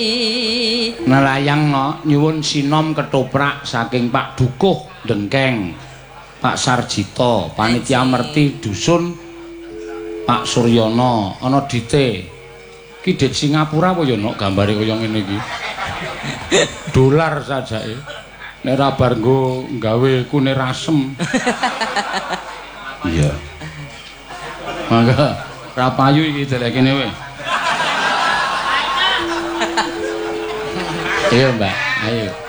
Nelayang no, nyuwun sinom ketoprak saking Pak Dukuh Dengkeng, Pak Sarjito, panitia merti dusun Pak Suryono, ana dite. Ki dit Singapura apa ya no gambare kaya ngene iki. Dolar sajake. Nek ra bar nggo gawe kunir asem. Iya. Mangga ra payu iki delek kene we. Ayo Mbak, ayo.